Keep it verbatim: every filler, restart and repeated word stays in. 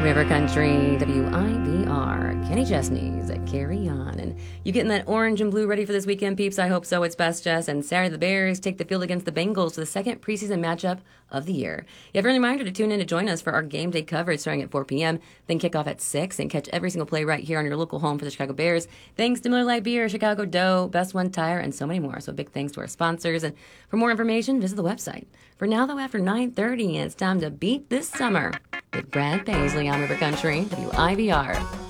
River Country, W I V R, Kenny Chesney's Carry On. And you getting that orange and blue ready for this weekend, peeps? I hope so. It's best, Jess. And Saturday, the Bears take the field against the Bengals for the second preseason matchup of the year. You have a reminder to tune in to join us for our game day coverage starting at four p.m., then kick off at six, and catch every single play right here on your local home for the Chicago Bears. Thanks to Miller Lite Beer, Chicago Dough, Best One Tire, and so many more. So big thanks to our sponsors. And for more information, visit the website. For now, though, after nine thirty, it's time to beat this summer with Brad Paisley on River Country, W I V R.